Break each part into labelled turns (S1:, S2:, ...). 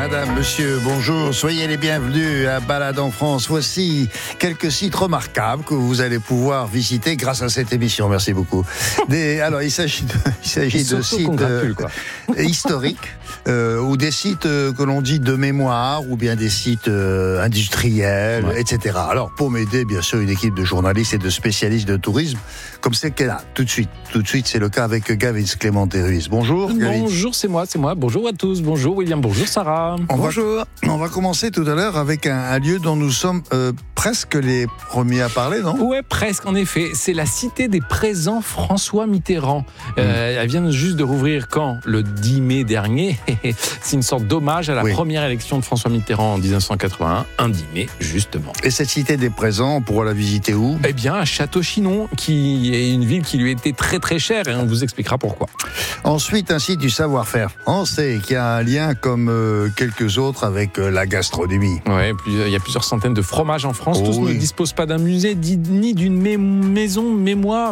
S1: Madame, monsieur, bonjour, soyez les bienvenus à Balade en France. Voici quelques sites remarquables que vous allez pouvoir visiter grâce à cette émission. Merci beaucoup. Alors, il s'agit de sites historiques ou des sites que l'on dit de mémoire ou bien des sites industriels, etc. Alors, pour m'aider, bien sûr, une équipe de journalistes et de spécialistes de tourisme, comme celle qu'elle a tout de suite. Tout de suite, c'est le cas avec Gavin Clément-Ruiz. Bonjour, Gavin.
S2: Bonjour, c'est moi. Bonjour à tous. Bonjour, William. Bonjour, Sarah.
S1: Bonjour. On va commencer tout à l'heure avec un lieu dont nous sommes presque les premiers à parler, non ?
S2: Ouais, presque, en effet. C'est la Cité des Présents François Mitterrand. Elle vient juste de rouvrir quand ? Le 10 mai dernier. C'est une sorte d'hommage à la première élection de François Mitterrand en 1981, un 10 mai, justement.
S1: Et cette Cité des Présents, on pourra la visiter où ?
S2: Eh bien, à Château-Chinon, qui est une ville qui lui était très très chère, et on vous expliquera pourquoi.
S1: Ensuite, un site du savoir-faire français qui a un lien comme quelques autres avec la gastronomie.
S2: Ouais, il y a plusieurs centaines de fromages en France. Tous ne disposent pas d'un musée ni d'une maison mémoire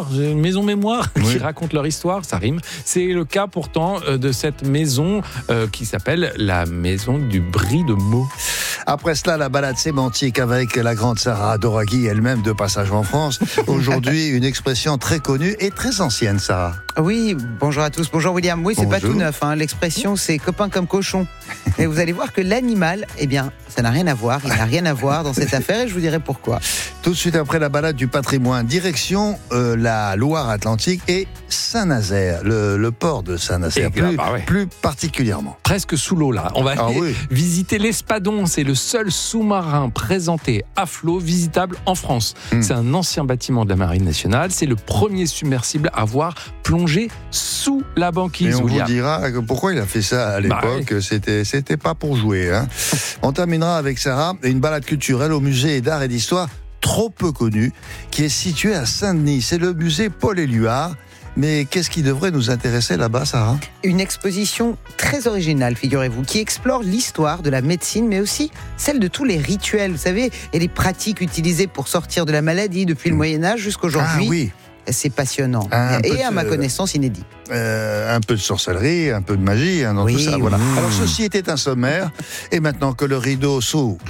S2: qui raconte leur histoire. Ça rime. C'est le cas pourtant de cette maison qui s'appelle la maison du Brie de Meaux.
S1: Après cela, la balade sémantique avec la grande Sarah Doraghi, elle-même de passage en France. Aujourd'hui, une expression très connue et très ancienne, Sarah.
S3: Oui, bonjour à tous. Bonjour William. Oui, c'est pas tout neuf. L'expression, c'est copain comme cochon. Et vous allez voir que l'animal, eh bien, ça n'a rien à voir. Il n'a rien à voir dans cette affaire et je vous dirai pourquoi.
S1: Tout de suite après la balade du patrimoine, direction la Loire-Atlantique et Saint-Nazaire, le port de Saint-Nazaire, plus particulièrement.
S2: Presque sous l'eau, là. On va aller visiter l'Espadon. C'est le seul sous-marin présenté à flot visitable en France. C'est un ancien bâtiment de la Marine nationale. C'est le premier submersible à avoir plongé sous la banquise.
S1: Et on vous dira pourquoi il a fait ça à l'époque. C'était pas pour jouer. On terminera avec Sarah une balade culturelle au musée d'art et d'histoire trop peu connu, qui est situé à Saint-Denis. C'est le musée Paul Éluard. Mais qu'est-ce qui devrait nous intéresser là-bas, Sarah ?
S3: Une exposition très originale, figurez-vous, qui explore l'histoire de la médecine, mais aussi celle de tous les rituels, vous savez, et les pratiques utilisées pour sortir de la maladie depuis le Moyen-Âge jusqu'aujourd'hui.
S1: Ah oui.
S3: C'est passionnant et à ma connaissance inédit.
S1: Un peu de sorcellerie, un peu de magie dans tout ça. Voilà. Alors ceci était un sommaire et maintenant que le rideau s'ouvre,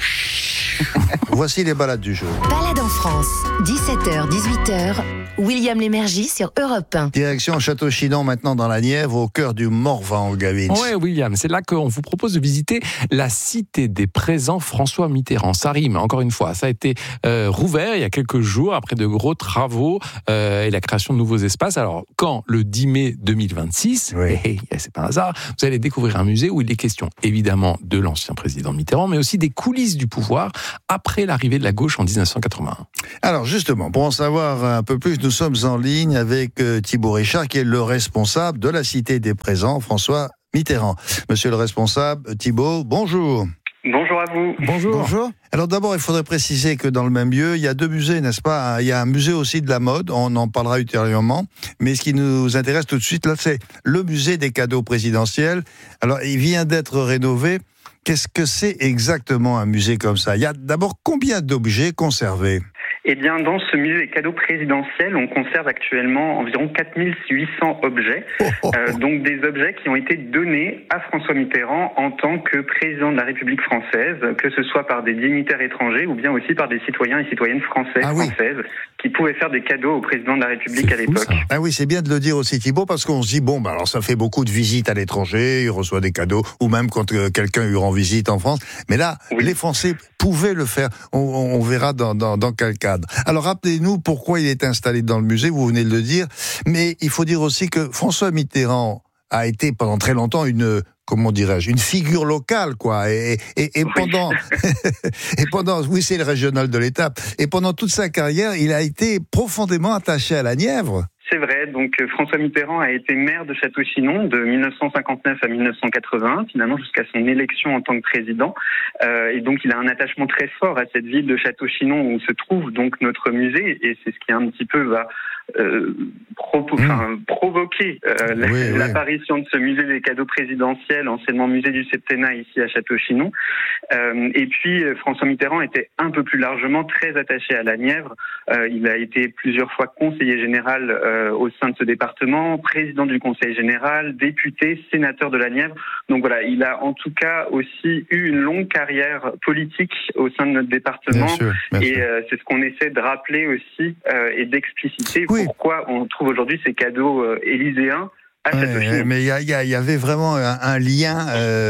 S1: voici les balades du jour.
S4: Balade en France, 17h-18h, William Lémergie sur Europe 1.
S1: Direction Château-Chinon maintenant dans la Nièvre, au cœur du Morvan, Gavin.
S2: Ouais, William, c'est là qu'on vous propose de visiter la Cité des Présents François Mitterrand. Ça rime, encore une fois. Ça a été rouvert il y a quelques jours après de gros travaux et la création de nouveaux espaces. Alors, quand le 10 mai 2026, c'est pas un hasard, vous allez découvrir un musée où il est question évidemment de l'ancien président Mitterrand, mais aussi des coulisses du pouvoir après l'arrivée de la gauche en 1981.
S1: Alors justement, pour en savoir un peu plus, nous sommes en ligne avec Thibaut Richard, qui est le responsable de la Cité des Présents François Mitterrand. Monsieur le responsable, Thibaut, bonjour.
S5: Bonjour à vous.
S1: Bonjour. Alors d'abord, il faudrait préciser que dans le même lieu, il y a deux musées, n'est-ce pas ? Il y a un musée aussi de la mode, on en parlera ultérieurement, mais ce qui nous intéresse tout de suite, là, c'est le musée des cadeaux présidentiels. Alors, il vient d'être rénové. Qu'est-ce que c'est exactement un musée comme ça ? Il y a d'abord combien d'objets conservés ?
S5: Eh bien, dans ce musée des cadeaux présidentiels, on conserve actuellement environ 4800 objets, donc des objets qui ont été donnés à François Mitterrand en tant que président de la République française, que ce soit par des dignitaires étrangers ou bien aussi par des citoyens et citoyennes françaises qui pouvaient faire des cadeaux au président de la République à l'époque.
S1: Ah oui, c'est bien de le dire aussi, Thibaut, parce qu'on se dit, alors ça fait beaucoup de visites à l'étranger, il reçoit des cadeaux, ou même quand quelqu'un lui rend visite en France. Mais là, les Français pouvaient le faire. On verra dans quel cadre. Alors rappelez-nous pourquoi il est installé dans le musée, vous venez de le dire, mais il faut dire aussi que François Mitterrand a été pendant très longtemps une figure locale, quoi. Et pendant, c'est le régional de l'État. Et pendant toute sa carrière, il a été profondément attaché à la Nièvre.
S5: C'est vrai, donc François Mitterrand a été maire de Château-Chinon de 1959 à 1980, finalement jusqu'à son élection en tant que président. Et donc il a un attachement très fort à cette ville de Château-Chinon où se trouve donc notre musée, et c'est ce qui un petit peu va provoqué l'apparition de ce musée des cadeaux présidentiels, anciennement musée du septennat ici à Château-Chinon. Et puis François Mitterrand était un peu plus largement très attaché à la Nièvre. Il a été plusieurs fois conseiller général au sein de ce département, président du conseil général, député, sénateur de la Nièvre. Donc voilà, il a en tout cas aussi eu une longue carrière politique au sein de notre département. Bien sûr. C'est ce qu'on essaie de rappeler aussi et d'expliciter pourquoi on trouve aujourd'hui ces cadeaux élyséens.
S1: Mais il y avait vraiment un lien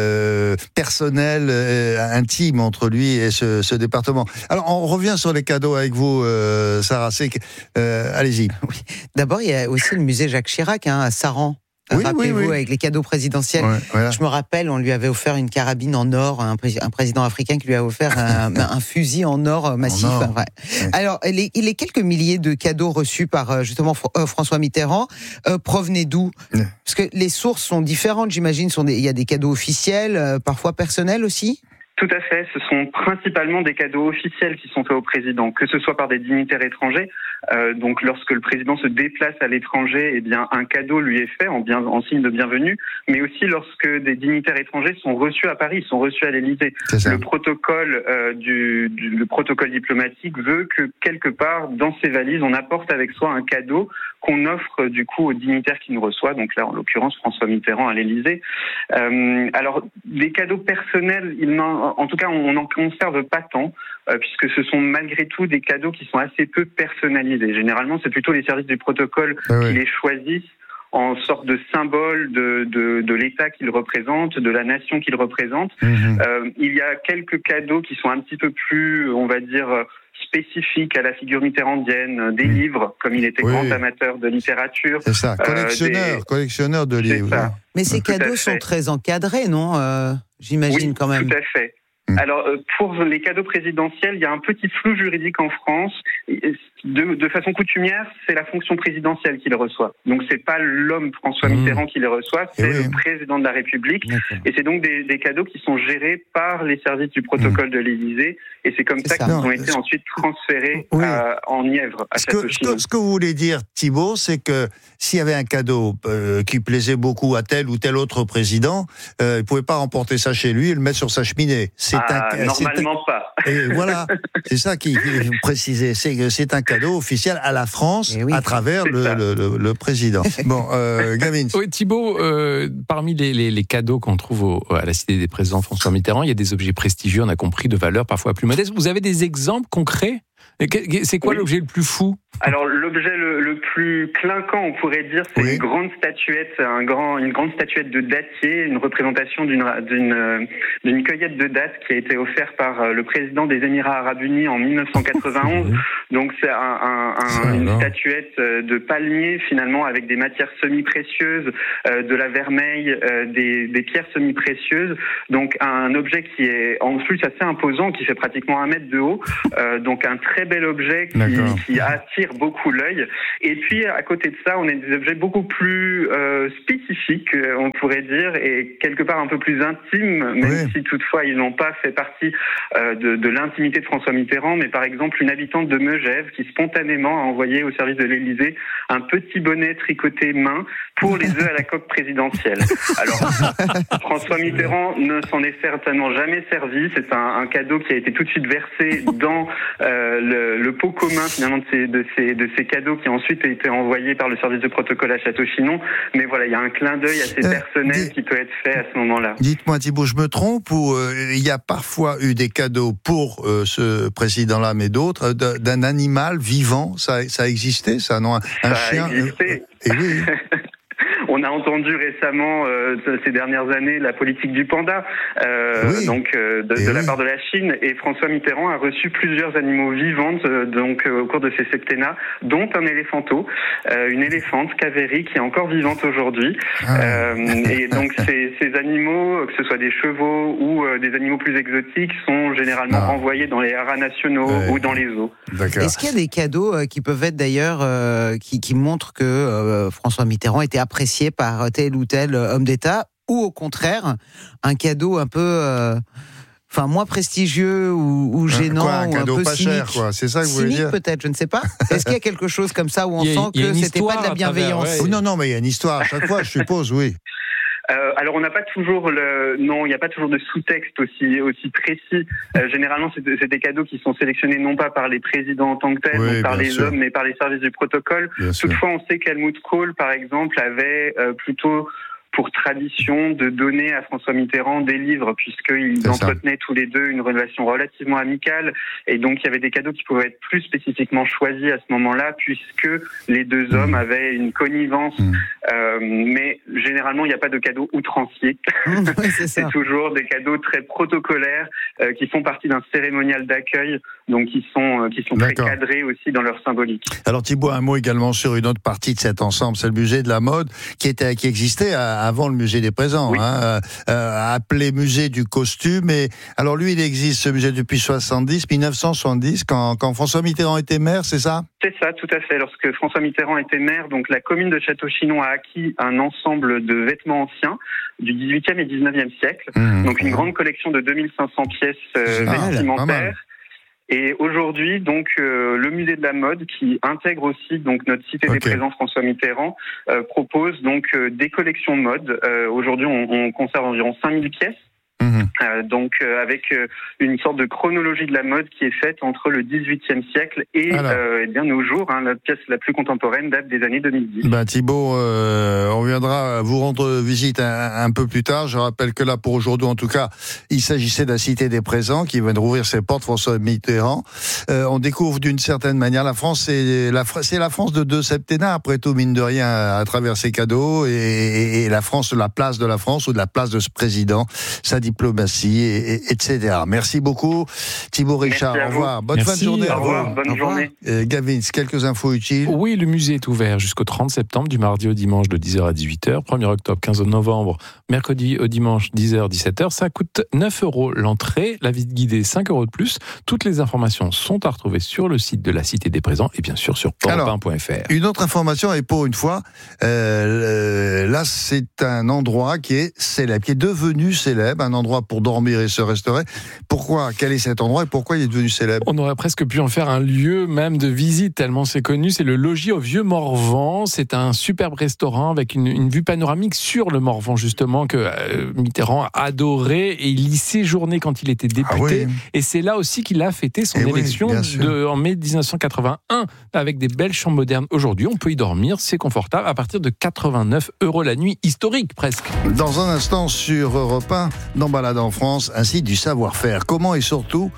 S1: personnel, intime entre lui et ce département. Alors, on revient sur les cadeaux avec vous, Sarah. Allez-y.
S3: Oui. D'abord, il y a aussi le musée Jacques Chirac à Saran. Rappelez-vous, avec les cadeaux présidentiels. Voilà. Je me rappelle, on lui avait offert une carabine en or, un président africain qui lui a offert un fusil en or massif. Alors, les quelques milliers de cadeaux reçus par justement François Mitterrand provenaient d'où ? Parce que les sources sont différentes, j'imagine. Il y a des cadeaux officiels, parfois personnels aussi ?
S5: Tout à fait. Ce sont principalement des cadeaux officiels qui sont faits au président, que ce soit par des dignitaires étrangers. Donc, lorsque le président se déplace à l'étranger, eh bien, un cadeau lui est fait en signe de bienvenue. Mais aussi lorsque des dignitaires étrangers sont reçus à Paris, sont reçus à l'Élysée. Le protocole le protocole diplomatique veut que quelque part dans ses valises, on apporte avec soi un cadeau qu'on offre du coup aux dignitaires qui nous reçoivent. Donc là, en l'occurrence, François Mitterrand à l'Élysée. Alors, des cadeaux personnels, en tout cas, on n'en conserve pas tant, puisque ce sont malgré tout des cadeaux qui sont assez peu personnalisés. Généralement, c'est plutôt les services du protocole qui les choisissent en sorte de symbole de l'État qu'il représente, de la nation qu'il représente. Il y a quelques cadeaux qui sont un petit peu plus, on va dire, spécifiques à la figure mitterrandienne, des livres, comme il était grand amateur de littérature.
S1: C'est ça, collectionneur de livres.
S5: Ça.
S3: Mais ces cadeaux sont très encadrés, non ? J'imagine quand même.
S5: Tout à fait. Alors, pour les cadeaux présidentiels, il y a un petit flou juridique en France. De façon coutumière, c'est la fonction présidentielle qui les reçoit. Donc, c'est pas l'homme François Mitterrand qui les reçoit, c'est le président de la République. Et c'est donc des cadeaux qui sont gérés par les services du protocole de l'Élysée. Et c'est comme ça qu'ils ont été ensuite transférés en Nièvre, à Château-Chinon.
S1: Ce que vous voulez dire, Thibault, c'est que s'il y avait un cadeau qui plaisait beaucoup à tel ou tel autre président, il ne pouvait pas remporter ça chez lui et le mettre sur sa cheminée.
S5: Normalement pas.
S1: Et voilà, c'est ça qui est précisé. C'est un cadeau officiel à la France à travers le président. Bon, Gavin.
S2: Oui, Thibault, parmi les cadeaux qu'on trouve à la Cité des Présidents François Mitterrand, il y a des objets prestigieux, on a compris, de valeur parfois plus modeste. Vous avez des exemples concrets ? C'est quoi l'objet le plus fou ?
S5: Alors l'objet le plus clinquant, on pourrait dire, c'est une grande statuette, une grande statuette de dattier, une représentation d'une cueillette de dattes qui a été offerte par le président des Émirats Arabes Unis en 1991. Donc c'est une statuette de palmier finalement avec des matières semi-précieuses, de la vermeille, des pierres semi-précieuses. Donc un objet qui est en plus assez imposant, qui fait pratiquement 1 mètre de haut. Donc un très bel objet qui attire beaucoup l'œil. Et puis à côté de ça, on a des objets beaucoup plus spécifiques, on pourrait dire, et quelque part un peu plus intimes, même si toutefois ils n'ont pas fait partie de l'intimité de François Mitterrand, mais par exemple une habitante de Megève qui spontanément a envoyé au service de l'Élysée un petit bonnet tricoté main pour les œufs à la coque présidentielle. Alors François Mitterrand ne s'en est certainement jamais servi. C'est un cadeau qui a été tout de suite versé dans le pot commun finalement de ces cadeaux qui ensuite a été envoyés par le service de protocole à Château-Chinon. Mais voilà, il y a un clin d'œil assez personnel qui peut être fait à ce moment-là.
S1: Dites-moi Thibault, je me trompe ou il y a parfois eu des cadeaux pour ce président-là, mais d'autres d'un animal vivant, ça a existé, ça, non, un chien.
S5: A existé.
S1: Oui.
S5: On a entendu récemment, ces dernières années, la politique du panda, de la part de la Chine. Et François Mitterrand a reçu plusieurs animaux vivants au cours de ses septennats, dont un éléphanteau, une éléphante, Kaveri, qui est encore vivante aujourd'hui. Et donc ces animaux, que ce soit des chevaux ou des animaux plus exotiques, sont généralement envoyés dans les haras nationaux ou dans les zoos.
S1: D'accord.
S3: Est-ce qu'il y a des cadeaux qui peuvent être d'ailleurs qui montrent que François Mitterrand était apprécié par tel ou tel homme d'État, ou au contraire un cadeau un peu Enfin, moins prestigieux ou gênant,
S1: quoi, un cadeau
S3: ou un peu
S1: pas
S3: cynique.
S1: cher, quoi. C'est ça que vous voulez dire?
S3: Peut-être, je ne sais pas. Est-ce qu'il y a quelque chose comme ça où on sent que c'était pas de la bienveillance?
S1: Non, mais il y a une histoire à chaque fois, je suppose, oui.
S5: Alors on n'a pas toujours il n'y a pas toujours de sous-texte aussi précis. Généralement, c'est des cadeaux qui sont sélectionnés non pas par les présidents en tant que tels, donc par les hommes, mais par les services du protocole. Toutefois, on sait qu'Helmut Kohl, par exemple, avait plutôt pour tradition de donner à François Mitterrand des livres, puisqu'ils entretenaient tous les deux une relation relativement amicale, et donc il y avait des cadeaux qui pouvaient être plus spécifiquement choisis à ce moment-là, puisque les deux hommes avaient une connivence, mais généralement il n'y a pas de cadeaux outranciers. C'est toujours des cadeaux très protocolaires qui font partie d'un cérémonial d'accueil, donc qui sont très cadrés aussi dans leur symbolique.
S1: Alors Thibault, un mot également sur une autre partie de cet ensemble, c'est le musée de la mode qui existait avant le musée des présents, appelé musée du costume. Et alors lui, il existe ce musée depuis 1970, quand François Mitterrand était maire, c'est ça?
S5: C'est ça, tout à fait. Lorsque François Mitterrand était maire, donc la commune de Château-Chinon a acquis un ensemble de vêtements anciens du 18e et 19e siècle. Donc une grande collection de 2500 pièces vestimentaires. Et aujourd'hui, donc, le musée de la mode, qui intègre aussi donc notre cité des présents François Mitterrand, propose donc des collections mode. Aujourd'hui, on conserve environ 5000 pièces. Donc avec une sorte de chronologie de la mode qui est faite entre le XVIIIe siècle et bien nos jours. La pièce la plus contemporaine date des années 2010.
S1: Thibault, on viendra vous rendre visite un peu plus tard. Je rappelle que là, pour aujourd'hui, en tout cas, il s'agissait de la Cité des Présents qui vient d'ouvrir ses portes, François Mitterrand. On découvre d'une certaine manière la France, c'est la France de deux septennats, après tout, mine de rien, à travers ses cadeaux et la France, la place de la France ou de la place de ce président, sa diplomatie, etc. Merci beaucoup, Thibault Richard. Au revoir. Bonne fin de journée.
S5: Au revoir. Bonne journée.
S1: Gavin, quelques infos utiles.
S2: Oui, le musée est ouvert jusqu'au 30 septembre, du mardi au dimanche de 10h à 18h. 1er octobre, 15 novembre, mercredi au dimanche, 10h, 17h. Ça coûte 9 € l'entrée. La visite guidée, 5 € de plus. Toutes les informations sont à retrouver sur le site de la Cité des Présents et bien sûr sur europe1.fr.
S1: Une autre information, et pour une fois, là, c'est un endroit qui est célèbre, qui est devenu célèbre, un endroit pour dormir et se restaurer. Pourquoi? Quel est cet endroit et pourquoi il est devenu célèbre?
S2: On aurait presque pu en faire un lieu même de visite, tellement c'est connu. C'est le Logis au Vieux-Morvan. C'est un superbe restaurant avec une vue panoramique sur le Morvan, justement, que Mitterrand a adoré et il y séjournait quand il était député. Et c'est là aussi qu'il a fêté son élection en mai 1981 avec des belles chambres modernes. Aujourd'hui, on peut y dormir, c'est confortable, à partir de 89 € la nuit, historique presque.
S1: Dans un instant sur Europe 1, dans Balade en France, ainsi du savoir-faire. Comment et surtout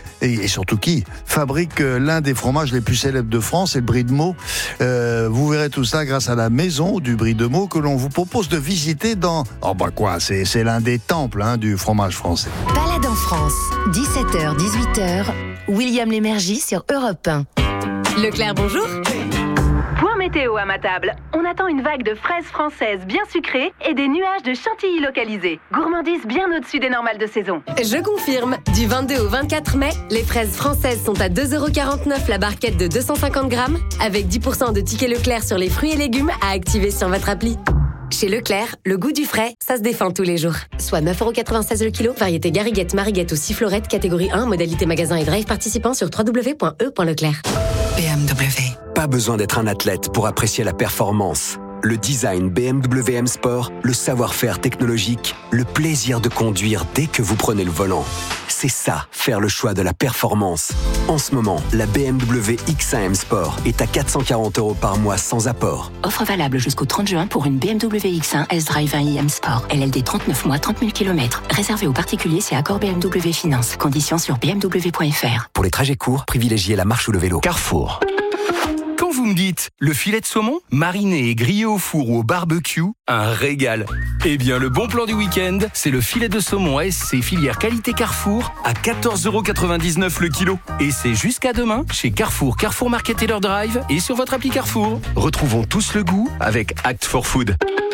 S1: qui fabrique l'un des fromages les plus célèbres de France, c'est le Brie de Meaux. Vous verrez tout ça grâce à la maison du Brie de Meaux que l'on vous propose de visiter dans... c'est l'un des temples du fromage français.
S4: Balade en France, 17h, 18h, William Lémergie sur Europe 1.
S6: Leclerc, bonjour.
S7: Point météo à ma table. On attend une vague de fraises françaises bien sucrées et des nuages de chantilly localisés. Gourmandise bien au-dessus des normales de saison.
S6: Je confirme. Du 22 au 24 mai, les fraises françaises sont à 2,49 € la barquette de 250 grammes, avec 10% de tickets Leclerc sur les fruits et légumes à activer sur votre appli. Chez Leclerc, le goût du frais, ça se défend tous les jours. Soit 9,96 € le kilo, variété Gariguette, Mariguette ou Sifflorette, catégorie 1, modalité magasin et drive participant sur www.e.leclerc.
S8: BMW. Pas besoin d'être un athlète pour apprécier la performance. Le design BMW M Sport, le savoir-faire technologique, le plaisir de conduire dès que vous prenez le volant. C'est ça, faire le choix de la performance. En ce moment, la BMW X1 M Sport est à 440 € par mois sans apport.
S9: Offre valable jusqu'au 30 juin pour une BMW X1 S-Drive 1i M Sport. LLD 39 mois, 30 000 km. Réservé aux particuliers, c'est accord BMW Finance. Conditions sur bmw.fr.
S8: Pour les trajets courts, privilégiez la marche ou le vélo. Carrefour.
S10: Vous me dites, le filet de saumon, mariné et grillé au four ou au barbecue, un régal. Eh bien, le bon plan du week-end, c'est le filet de saumon SC filière qualité Carrefour à 14,99 € le kilo. Et c'est jusqu'à demain chez Carrefour, Carrefour Market Taylor Drive et sur votre appli Carrefour. Retrouvons tous le goût avec Act for Food.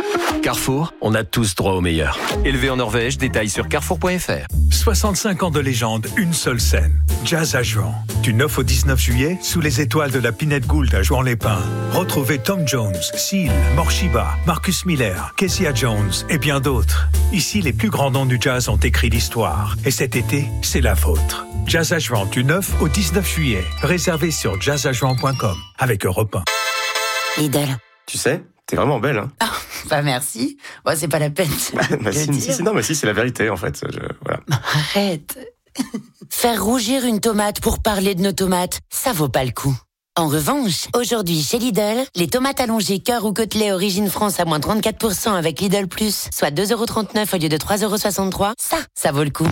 S10: Carrefour, on a tous droit au meilleur. Élevé en Norvège, détail sur carrefour.fr.
S11: 65 ans de légende, une seule scène. Jazz à Juan. Du 9 au 19 juillet, sous les étoiles de la Pinette Gould à Juan-les-Pins. Retrouvez Tom Jones, Seal, Morshiba, Marcus Miller, Kezia Jones et bien d'autres. Ici, les plus grands noms du jazz ont écrit l'histoire. Et cet été, c'est la vôtre. Jazz à Juan du 9 au 19 juillet. Réservé sur jazzajuan.com avec Europe 1.
S12: Lidl.
S13: Tu sais, t'es vraiment belle, hein.
S12: Ah, bah merci. Bon, c'est pas la peine.
S13: Si, c'est la vérité, en fait. Voilà.
S12: Arrête. Faire rougir une tomate pour parler de nos tomates, ça vaut pas le coup. En revanche, aujourd'hui chez Lidl, les tomates allongées cœur ou côtelets origine France à moins 34% avec Lidl Plus, soit 2,39€ au lieu de 3,63€, ça vaut le coup.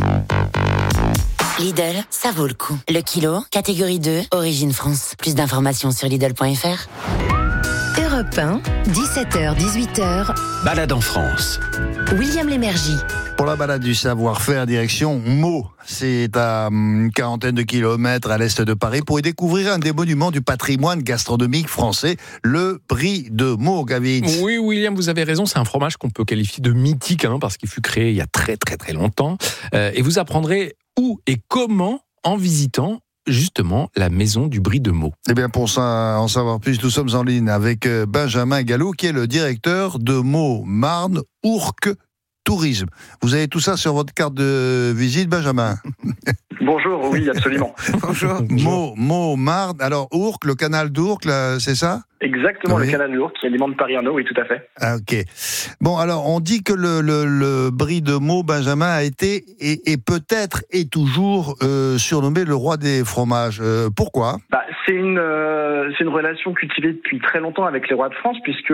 S12: Lidl, ça vaut le coup. Le kilo, catégorie 2, origine France. Plus d'informations sur Lidl.fr.
S4: Europe 1, 17h-18h.
S10: Balade en France.
S4: William Lémergie.
S1: Pour la balade du savoir-faire, direction Meaux. C'est à une quarantaine de kilomètres à l'est de Paris pour y découvrir un des monuments du patrimoine gastronomique français, le Brie de Meaux, Gavin.
S2: Oui, William, vous avez raison. C'est un fromage qu'on peut qualifier de mythique, parce qu'il fut créé il y a très très très longtemps. Et vous apprendrez où et comment en visitant justement la maison du Brie de Meaux.
S1: Eh bien, pour ça, en savoir plus, nous sommes en ligne avec Benjamin Gallo, qui est le directeur de Meaux Marne Ourcq Tourisme. Vous avez tout ça sur votre carte de visite, Benjamin?
S5: Bonjour, oui, absolument.
S1: Bonjour. Meaux Marne. Alors, Ourcq, le canal d'Ourcq, là, c'est ça?
S5: Exactement, oui. Le canal de l'Ourcq qui alimente Paris en eau, oui, tout à fait.
S1: Ah, ok. Bon, alors, on dit que le Brie de Meaux, Benjamin, a été et peut-être est toujours surnommé le roi des fromages. Pourquoi?
S5: C'est une relation cultivée depuis très longtemps avec les rois de France, puisque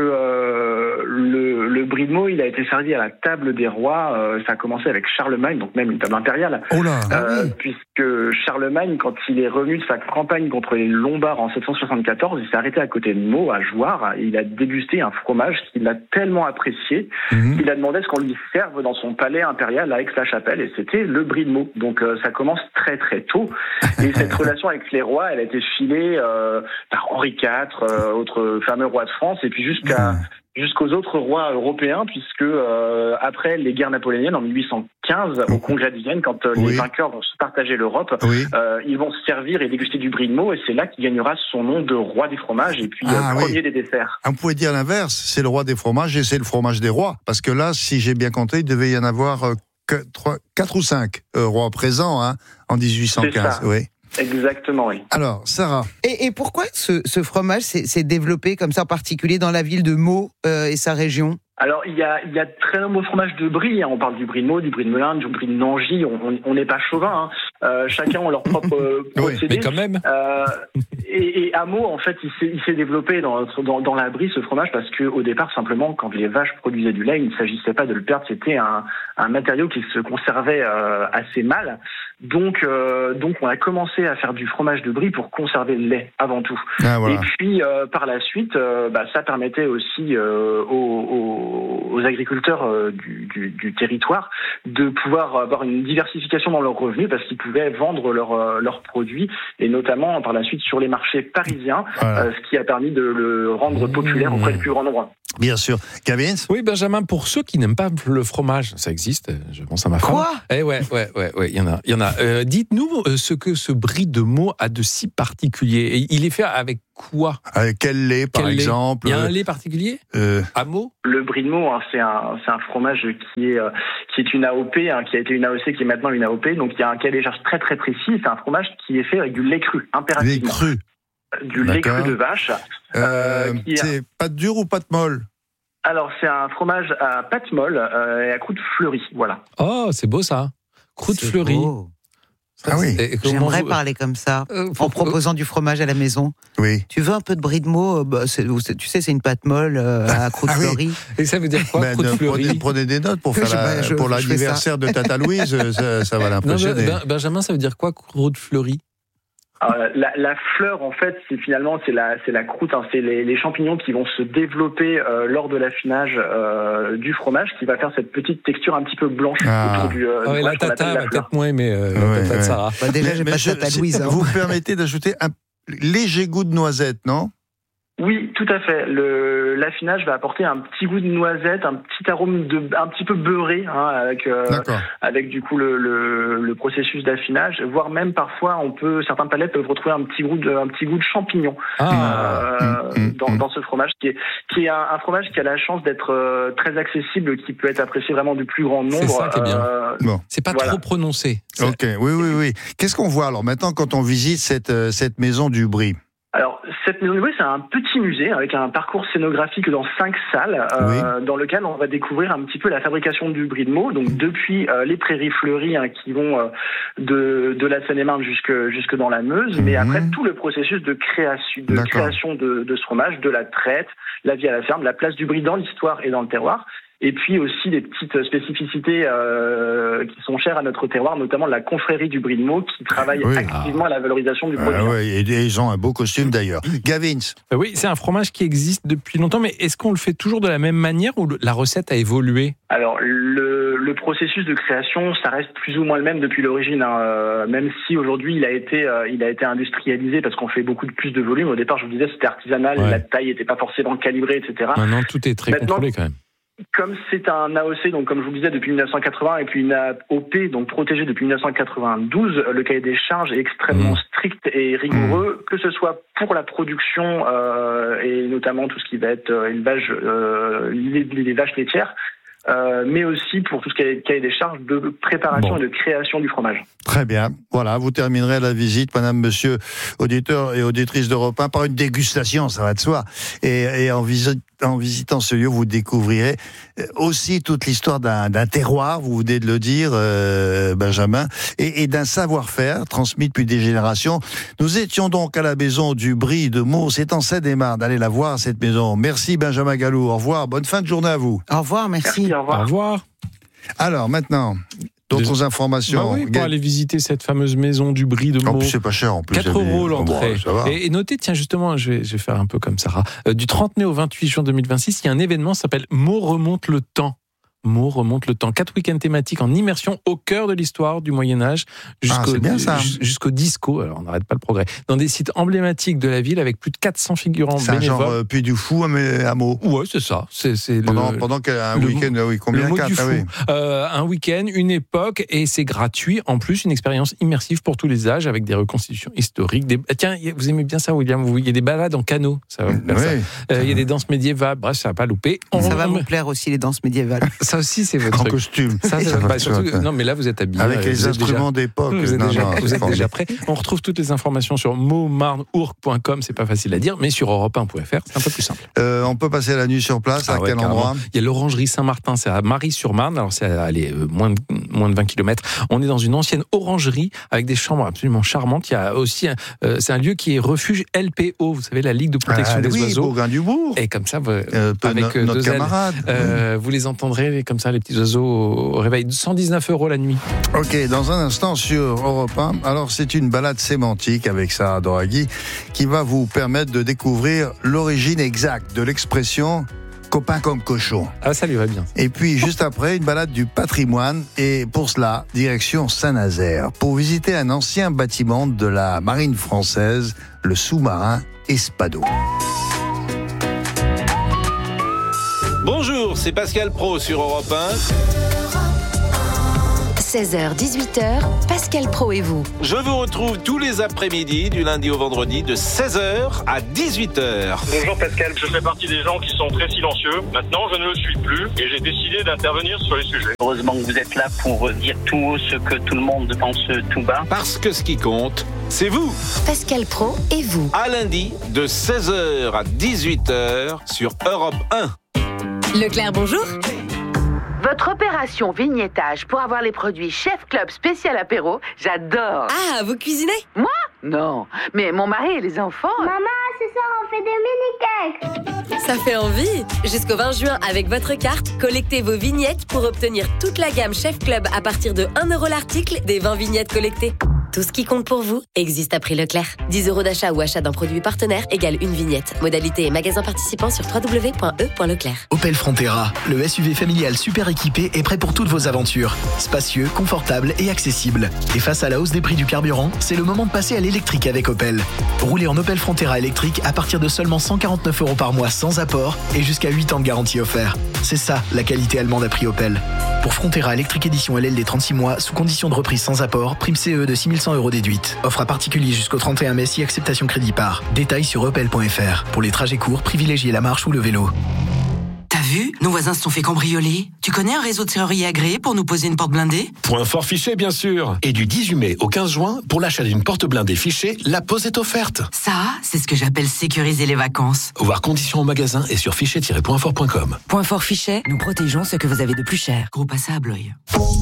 S5: le Brie de Meaux, il a été servi à la table des rois. Ça a commencé avec Charlemagne, donc même une table impériale.
S1: Oh là.
S5: Puisque Charlemagne, quand il est revenu de sa campagne contre les Lombards en 774, il s'est arrêté à côté de Meaux, à Jouarre, et il a dégusté un fromage qu'il a tellement apprécié qu'il a demandé à ce qu'on lui serve dans son palais impérial à Aix-la-Chapelle, et c'était le Brie de Meaux. Donc ça commence très très tôt, et cette relation avec les rois, elle a été filée par Henri IV, autre fameux roi de France, et puis jusqu'aux autres rois européens, puisque après les guerres napoléoniennes en 1815, au Congrès de Vienne, quand les vainqueurs vont se partager l'Europe, ils vont se servir et déguster du Brie de Meaux, et c'est là qu'il gagnera son nom de roi des fromages, et puis premier des desserts.
S1: On pourrait dire l'inverse, c'est le roi des fromages et c'est le fromage des rois, parce que là, si j'ai bien compté, il devait y en avoir 4 ou 5 rois présents en 1815. Oui.
S5: Exactement, oui.
S1: Alors, Sarah.
S3: Et pourquoi ce fromage s'est développé comme ça, en particulier dans la ville de Meaux et sa région?
S5: Alors, il y a de très nombreux fromages de Brie. On parle du Brie de Meaux, du Brie de Melun, du Brie de Nangy. On n'est pas chauvin. Chacun a leur propre procédé.
S2: Mais quand même.
S5: Et à Meaux, en fait, il s'est développé dans la Brie, ce fromage, parce que au départ, simplement, quand les vaches produisaient du lait, il ne s'agissait pas de le perdre. C'était un matériau qui se conservait assez mal. Donc, on a commencé à faire du fromage de Brie pour conserver le lait avant tout. Ah, voilà. Et puis, par la suite, ça permettait aussi aux agriculteurs du territoire de pouvoir avoir une diversification dans leurs revenus, parce qu'ils pouvaient vendre leurs produits, et notamment par la suite sur les marchés parisiens, ce qui a permis de le rendre populaire auprès du plus grand nombre.
S1: Bien sûr. Gavin?
S2: Oui, Benjamin, pour ceux qui n'aiment pas le fromage, ça existe, je pense à ma femme.
S3: Quoi?
S2: Ouais, il y en a. Dites-nous ce que ce Brie de Meaux a de si particulier. Et il est fait avec quoi?
S1: Avec quel lait, par exemple?
S2: Il y a un lait particulier à Meaux?
S5: Le Brie de Meaux, c'est un fromage qui est une AOP, qui a été une AOC, qui est maintenant une AOP. Donc il y a un cahier des charges très très précis. C'est un fromage qui est fait avec du lait cru, impérativement.
S1: Lait cru.
S5: Du lait cru de vache.
S1: C'est pâte dure ou pâte molle?
S5: Alors, c'est un fromage à pâte molle et à croûte fleurie, voilà.
S2: Oh, c'est beau ça. Croûte fleurie.
S3: Beau. J'aimerais parler comme ça, en proposant du fromage à la maison.
S1: Oui.
S3: Tu veux un peu de Brie de Meaux? Tu sais, c'est une pâte molle à croûte fleurie.
S2: Et ça veut dire quoi, croûte fleurie?
S1: Prenez des notes pour faire pour l'anniversaire de Tata Louise, ça va l'impressionner.
S2: Benjamin, ça veut dire quoi, croûte fleurie?
S5: La fleur, en fait, c'est la croûte, c'est les champignons qui vont se développer lors de l'affinage du fromage, qui va faire cette petite texture un petit peu blanche autour du fromage.
S2: La tata va peut-être moins aimer la tata de Sarah.
S3: Déjà, j'ai pas de tata Louise.
S1: Vous permettez d'ajouter un léger goût de noisette, non?
S14: Oui, tout à fait. L'affinage va apporter un petit goût de noisette, un petit arôme un petit peu beurré, avec du coup le processus d'affinage, voire même parfois certains palates peuvent retrouver un petit goût de champignon dans ce fromage qui est un fromage qui a la chance d'être très accessible, qui peut être apprécié vraiment du plus grand nombre.
S2: C'est ça qui est bien. C'est pas trop prononcé.
S1: Ok, oui. Qu'est-ce qu'on voit alors maintenant quand on visite cette maison du Brie?
S14: Alors, cette maison du Brie, c'est un petit musée avec un parcours scénographique dans 5 salles, dans lequel on va découvrir un petit peu la fabrication du brie de Meaux, donc depuis les prairies fleuries qui vont de la Seine-et-Marne jusque dans la Meuse, mais après tout le processus de création de ce fromage, de la traite, la vie à la ferme, la place du brie dans l'histoire et dans le terroir. Et puis aussi des petites spécificités qui sont chères à notre terroir, notamment la confrérie du brie de Meaux qui travaille activement à la valorisation du produit.
S1: Et ils ont un beau costume d'ailleurs. Gavins.
S2: Oui, c'est un fromage qui existe depuis longtemps, mais est-ce qu'on le fait toujours de la même manière ou la recette a évolué?
S14: Alors, le processus de création, ça reste plus ou moins le même depuis l'origine, même si aujourd'hui il a été industrialisé parce qu'on fait beaucoup plus de volume. Au départ, je vous disais, c'était artisanal, la taille n'était pas forcément calibrée, etc.
S2: Maintenant, tout est très contrôlé quand même.
S14: Comme c'est un AOC, donc comme je vous le disais depuis 1980, et puis une AOP, donc protégée depuis 1992, le cahier des charges est extrêmement strict et rigoureux, que ce soit pour la production et notamment tout ce qui va être élevage, les vaches laitières, mais aussi pour tout ce qui est cahier des charges de préparation et de création du fromage.
S1: Très bien. Voilà, vous terminerez la visite, madame, monsieur, auditeurs et auditrices d'Europe 1, par une dégustation, ça va de soi. Et en visitant ce lieu, vous découvrirez aussi toute l'histoire d'un terroir, vous venez de le dire, Benjamin, et d'un savoir-faire transmis depuis des générations. Nous étions donc à la maison du Brie de Meaux, c'est en Seine-et-Marne. Allez la voir, cette maison. Merci, Benjamin Galou. Au revoir. Bonne fin de journée à vous.
S3: Au revoir, merci.
S14: Au revoir.
S1: Alors, maintenant, d'autres informations.
S2: Pour aller visiter cette fameuse maison du Brie de Meaux.
S1: En plus, c'est pas cher. En plus,
S2: 4 € l'entrée. Et notez, tiens, justement, je vais faire un peu comme Sarah. Du 30 mai au 28 juin 2026, il y a un événement qui s'appelle Meaux remonte le temps. Meaux remonte le temps. 4 week-ends thématiques en immersion au cœur de l'histoire du Moyen-Âge jusqu'au disco, alors on n'arrête pas le progrès, dans des sites emblématiques de la ville avec plus de 400 figurants bénévoles.
S1: C'est un genre Puy du Fou à Meaux.
S2: Ouais, c'est ça.
S1: Pendant qu'un week-end, combien
S2: le 4 un week-end, une époque, et c'est gratuit. En plus, une expérience immersive pour tous les âges avec des reconstitutions historiques. Tiens, vous aimez bien ça, William? Il y a des balades en canot. Ça va vous plaire, ça. Il y a des danses médiévales. Bref, ça va pas louper.
S3: Ça va vous plaire aussi, les danses médiévales.
S2: Ça aussi, c'est votre
S1: en costume.
S2: Ça va surtout, non, mais là, vous êtes habillé.
S1: Avec les instruments d'époque.
S2: Vous êtes déjà prêts. On retrouve toutes les informations sur meauxmarneourcq.com. C'est pas facile à dire, mais sur europe1.fr, c'est un peu plus simple.
S1: On peut passer la nuit sur place. À quel endroit?
S2: Il y a l'orangerie Saint-Martin, c'est à Marie-sur-Marne. Alors, c'est moins de 20 km. On est dans une ancienne orangerie avec des chambres absolument charmantes. Il y a aussi, c'est un lieu qui est refuge LPO. Vous savez, la Ligue de protection des oiseaux.
S1: Bourgoin-du-Bourg.
S2: Et comme ça, avec
S1: notre camarade.
S2: Vous les entendrez comme ça, les petits oiseaux au réveil. 119 € la nuit.
S1: Ok, dans un instant sur Europe 1. Alors, c'est une balade sémantique avec Sarah Doraghi qui va vous permettre de découvrir l'origine exacte de l'expression copain comme cochon.
S2: Ah, ça lui va bien.
S1: Et puis, juste après, une balade du patrimoine. Et pour cela, direction Saint-Nazaire, pour visiter un ancien bâtiment de la marine française, le sous-marin Espadon.
S15: Bonjour, c'est Pascal Praud sur Europe 1.
S4: 16h, 18h, Pascal Praud et vous.
S15: Je vous retrouve tous les après-midi, du lundi au vendredi, de 16h à 18h.
S16: Bonjour Pascal, je fais partie des gens qui sont très silencieux. Maintenant, je ne le suis plus et j'ai décidé d'intervenir sur les sujets.
S17: Heureusement que vous êtes là pour dire tout haut ce que tout le monde pense tout bas.
S15: Parce que ce qui compte, c'est vous.
S4: Pascal Praud et vous.
S15: À lundi, de 16h à 18h sur Europe 1.
S6: Leclerc, bonjour.
S18: Votre opération vignettage pour avoir les produits Chef Club spécial apéro, j'adore.
S6: Ah, vous cuisinez?
S18: Moi? Non, mais mon mari et les enfants...
S19: Maman, ce soir on fait des mini-cakes.
S6: Ça fait envie. Jusqu'au 20 juin, avec votre carte, collectez vos vignettes pour obtenir toute la gamme Chef Club à partir de 1 € l'article des 20 vignettes collectées. Tout ce qui compte pour vous existe à prix Leclerc. 10 € d'achat ou achat d'un produit partenaire égale une vignette. Modalité et magasin participant sur www.e.leclerc.
S20: Opel Frontera, le SUV familial super équipé est prêt pour toutes vos aventures. Spacieux, confortable et accessible. Et face à la hausse des prix du carburant, c'est le moment de passer à l'électrique avec Opel. Roulez en Opel Frontera électrique à partir de seulement 149 € par mois sans apport et jusqu'à 8 ans de garantie offert. C'est ça, la qualité allemande à prix Opel. Pour Frontera électrique édition LLD 36 mois, sous condition de reprise sans apport, prime CE de 6100 € déduite. Offre à particulier jusqu'au 31 mai si acceptation crédit par. Détails sur opel.fr. Pour les trajets courts, privilégiez la marche ou le vélo.
S21: T'as vu ? Nos voisins se sont fait cambrioler. Tu connais un réseau de serruriers agréé pour nous poser une porte blindée ?
S22: Point fort Fichet, bien sûr. Et du 18 mai au 15 juin, pour l'achat d'une porte blindée Fichet, la pose est offerte.
S21: Ça, c'est ce que j'appelle sécuriser les vacances.
S22: Voir conditions au magasin et sur fichet-pointfort.com.
S21: Point fort Fichet, nous protégeons ce que vous avez de plus cher. Groupe à Blois.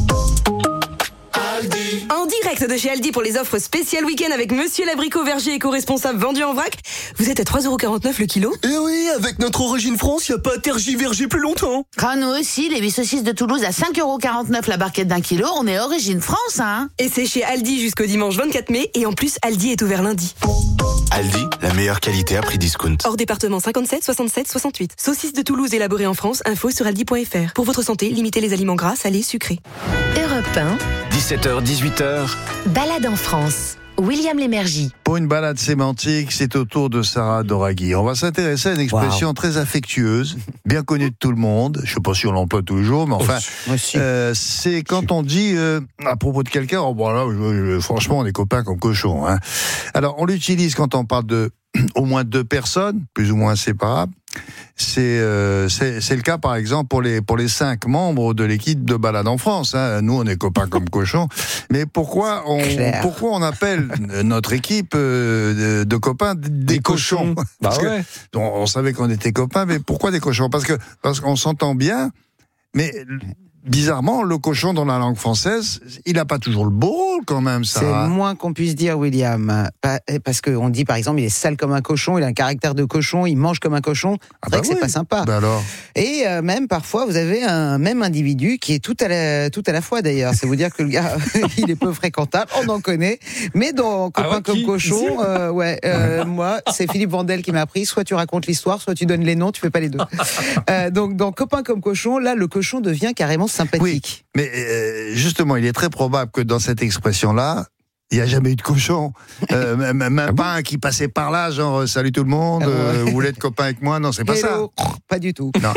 S23: En direct de chez Aldi pour les offres spéciales week-end avec Monsieur Labricot, verger éco-responsable vendu en vrac. Vous êtes à 3,49 € le kilo.
S24: Eh oui, avec notre origine France, y a pas à tergiverger plus longtemps.
S25: Nous aussi, les 8 saucisses de Toulouse à 5,49 € la barquette d'1 kilo, on est origine France, hein.
S23: Et c'est chez Aldi jusqu'au dimanche 24 mai, et en plus, Aldi est ouvert lundi.
S26: Aldi, la meilleure qualité à prix discount.
S23: Hors département 57, 67, 68. Saucisses de Toulouse élaborées en France, info sur aldi.fr. Pour votre santé, limitez les aliments gras, salés, sucrés.
S4: Europe 1.
S8: 17h, 18h.
S4: Balade en France. William Lémergie.
S1: Pour une balade sémantique, c'est au tour de Sarah Doraghi. On va s'intéresser à une expression très affectueuse, bien connue de tout le monde. Je ne sais pas si on l'emploie tous les jours, mais enfin, c'est quand on dit à propos de quelqu'un, oh, bon, là, franchement, on est copains comme cochons. Hein. Alors, on l'utilise quand on parle de au moins 2 personnes, plus ou moins séparables. C'est le cas par exemple pour les 5 membres de l'équipe de Balade en France. Hein. Nous on est copains comme cochons. Mais pourquoi on appelle notre équipe de copains des cochons? Parce que on savait qu'on était copains, mais pourquoi des cochons? Parce qu'on s'entend bien, mais bizarrement, le cochon dans la langue française, il n'a pas toujours le beau rôle quand même, ça.
S3: C'est moins qu'on puisse dire, William. Parce qu'on dit, par exemple, il est sale comme un cochon, il a un caractère de cochon, il mange comme un cochon. C'est vrai que c'est pas sympa.
S1: Alors.
S3: Et même, parfois, vous avez un même individu qui est tout à la fois, d'ailleurs. C'est vous dire que le gars, il est peu fréquentable, on en connaît. Mais dans Copain comme cochon, moi, c'est Philippe Vandel qui m'a appris, soit tu racontes l'histoire, soit tu donnes les noms, tu fais pas les deux. Donc, dans Copain comme cochon, là, le cochon devient carrément sympathique.
S1: Oui, mais justement, il est très probable que dans cette expression-là, il n'y a jamais eu de cochon. Même pas un qui passait par là, genre salut tout le monde, vous voulez être copain avec moi? Non, c'est pas ça.
S3: Pas du tout.
S1: Non.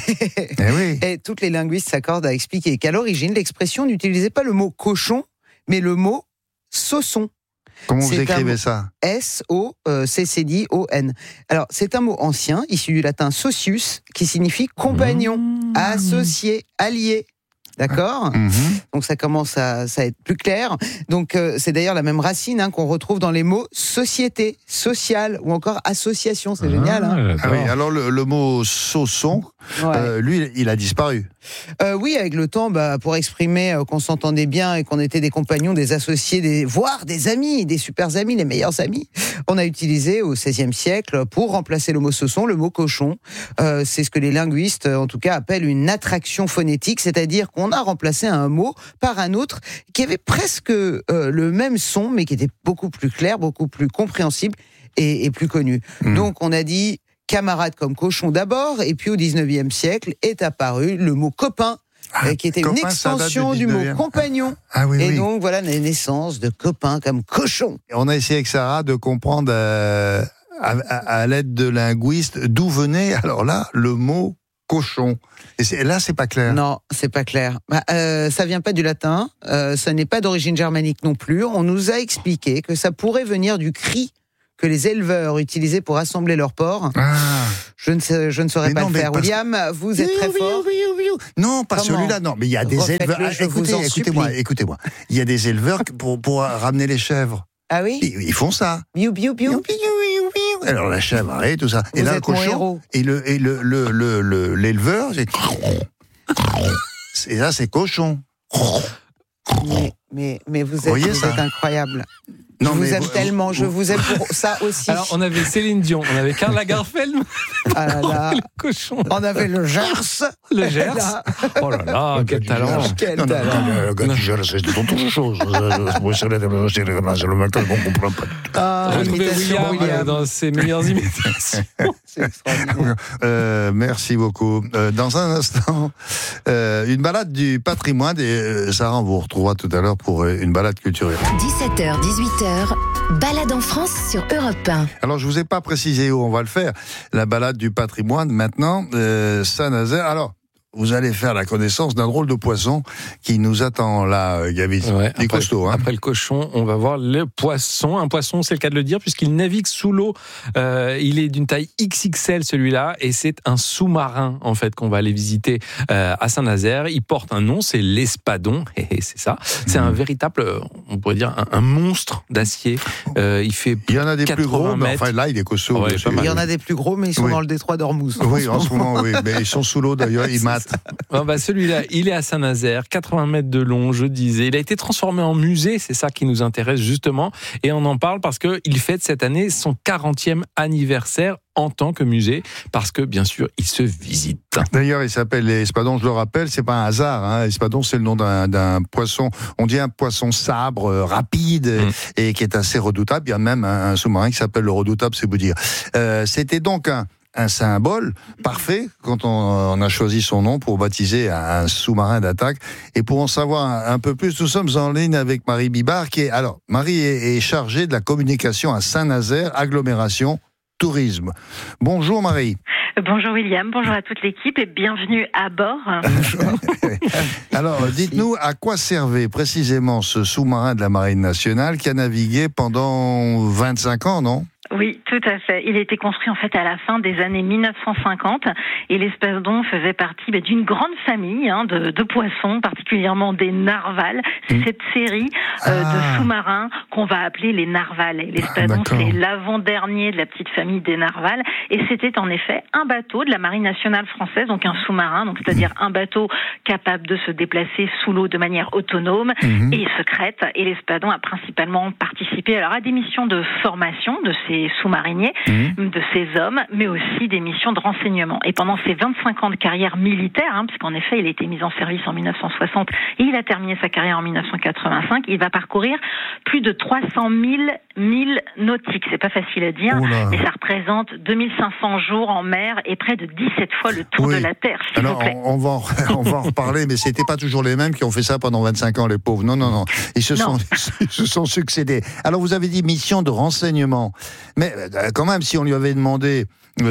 S3: Et toutes les linguistes s'accordent à expliquer qu'à l'origine, l'expression n'utilisait pas le mot cochon, mais le mot sauçon.
S1: Comment vous écrivez ça?
S3: S-O-C-C-D-O-N. Alors, c'est un mot ancien, issu du latin socius, qui signifie compagnon, associé, allié. D'accord ? Donc ça commence à être plus clair. Donc c'est d'ailleurs la même racine qu'on retrouve dans les mots société, social ou encore association. C'est génial. Hein ?
S1: Ah oui, alors le mot sauçon, lui, il a disparu.
S3: Oui, avec le temps, pour exprimer qu'on s'entendait bien et qu'on était des compagnons, des associés, voire des amis, des super amis, les meilleurs amis, on a utilisé au XVIe siècle, pour remplacer le mot sauçon, le mot cochon. C'est ce que les linguistes, en tout cas, appellent une attraction phonétique, c'est-à-dire qu'on a remplacé un mot par un autre qui avait presque le même son, mais qui était beaucoup plus clair, beaucoup plus compréhensible et plus connu. Donc on a dit camarade comme cochon d'abord, et puis au 19e siècle est apparu le mot copain, qui était une extension du mot compagnon. Donc voilà la naissance de copain comme cochon.
S1: On a essayé avec Sarah de comprendre à l'aide de linguistes d'où venait alors là le mot cochon. Et là, c'est pas clair.
S3: Non, c'est pas clair. Ça vient pas du latin, ça n'est pas d'origine germanique non plus. On nous a expliqué que ça pourrait venir du cri que les éleveurs utilisaient pour assembler leurs porcs. Je ne saurais pas le faire. William, vous êtes très fort.
S1: Non, pas celui-là, non. Mais il y a des éleveurs. Écoutez-moi. Il y a des éleveurs pour ramener les chèvres.
S3: Ah oui?
S1: Ils font ça.
S3: Biou, biou, biou.
S1: Alors la chèvre, et tout ça.
S3: Vous
S1: et là,
S3: êtes
S1: le cochon, et l'éleveur, et là, c'est cochon.
S3: Mais vous êtes incroyable. Je vous aime tellement, je vous aime pour ça aussi.
S2: Alors, on avait Céline Dion, on avait Karl Lagerfeld,
S3: ah là là.
S2: le cochon.
S3: On avait le Gers.
S2: Le Gers. Oh là là, quel talent.
S3: Quel talent.
S1: Le gars du Gers, c'est autre chose. C'est le mec qu'on comprend pas.
S2: Retrouvez William dans ses meilleures imitations.
S3: C'est extraordinaire.
S1: Merci beaucoup. Dans un instant, une balade du patrimoine. Et Sarah, on vous retrouvera tout à l'heure pour une balade culturelle.
S4: 17h, 18h, balade en France sur Europe 1.
S1: Alors, je vous ai pas précisé où on va le faire. La balade du patrimoine, maintenant, Saint-Nazaire. Alors, vous allez faire la connaissance d'un drôle de poisson qui nous attend là, Gabi.
S2: Ouais,
S1: il est costaud, hein.
S2: Après le cochon, on va voir le poisson. Un poisson, c'est le cas de le dire, puisqu'il navigue sous l'eau. Il est d'une taille XXL, celui-là, et c'est un sous-marin, en fait, qu'on va aller visiter à Saint-Nazaire. Il porte un nom, c'est l'Espadon, et c'est ça. C'est un véritable, on pourrait dire, un monstre d'acier. Il fait
S1: il y en a des plus gros, mais enfin là, il est costaud.
S3: Ouais, il y en a des plus gros, mais ils sont dans le détroit d'Ormuz.
S1: Oui, en ce moment, oui. Mais ils sont sous l'eau, d'ailleurs, ils matent.
S2: Celui-là, il est à Saint-Nazaire, 80 mètres de long, je disais. Il a été transformé en musée, c'est ça qui nous intéresse justement. Et on en parle parce qu'il fête cette année son 40e anniversaire en tant que musée, parce que, bien sûr, il se visite.
S1: D'ailleurs, il s'appelle l'Espadon, je le rappelle, c'est pas un hasard, hein. L'espadon, c'est le nom d'un poisson, on dit un poisson sabre, rapide, et qui est assez redoutable. Il y a même un sous-marin qui s'appelle le Redoutable, c'est vous dire. C'était donc un symbole parfait quand on a choisi son nom pour baptiser un sous-marin d'attaque. Et pour en savoir un peu plus, nous sommes en ligne avec Marie Bibard, Marie est chargée de la communication à Saint-Nazaire, agglomération tourisme. Bonjour Marie.
S7: Bonjour William, bonjour à toute l'équipe et bienvenue à bord.
S1: Alors, dites-nous à quoi servait précisément ce sous-marin de la Marine nationale qui a navigué pendant 25 ans, non ?
S7: Oui, tout à fait. Il a été construit en fait à la fin des années 1950 et l'Espadon faisait partie d'une grande famille de poissons, particulièrement des narvals. C'est cette série de sous-marins qu'on va appeler les narvals. Et l'Espadon, c'est l'avant-dernier de la petite famille des narvals. Et c'était en effet un bateau de la Marine nationale française, donc un sous-marin, donc c'est-à-dire un bateau capable de se déplacer sous l'eau de manière autonome et secrète. Et l'Espadon a principalement participé à des missions de formation de ces sous-mariniers, de ces hommes, mais aussi des missions de renseignement. Et pendant ses 25 ans de carrière militaire, puisqu'en effet, il a été mis en service en 1960 et il a terminé sa carrière en 1985, il va parcourir plus de 300 000 milles nautiques. C'est pas facile à dire, mais ça représente 2500 jours en mer et près de 17 fois le tour de la Terre, s'il vous plaît.
S1: On va en reparler, mais c'était pas toujours les mêmes qui ont fait ça pendant 25 ans, les pauvres. Non. Ils se sont succédés. Alors, vous avez dit mission de renseignement. Mais quand même, si on lui avait demandé